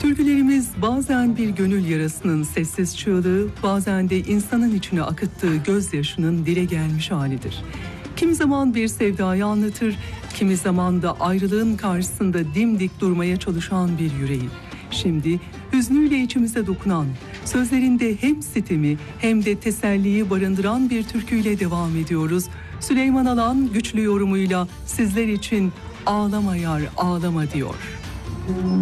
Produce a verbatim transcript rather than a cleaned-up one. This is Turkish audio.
Türkülerimiz bazen bir gönül yarasının sessiz çığlığı, bazen de insanın içine akıttığı gözyaşının dile gelmiş halidir. Kimi zaman bir sevdayı anlatır, kimi zaman da ayrılığın karşısında dimdik durmaya çalışan bir yüreği. Şimdi hüznüyle içimize dokunan, sözlerinde hem sitemi hem de teselliyi barındıran bir türküyle devam ediyoruz. Süleyman Alan güçlü yorumuyla sizler için "Ağlama yar ağlama" diyor.